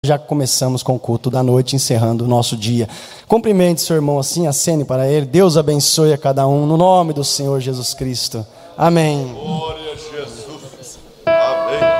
Já começamos com o culto da noite, encerrando o nosso dia. Cumprimente seu irmão assim, acene para ele. Deus abençoe a cada um, no nome do Senhor Jesus Cristo. Amém.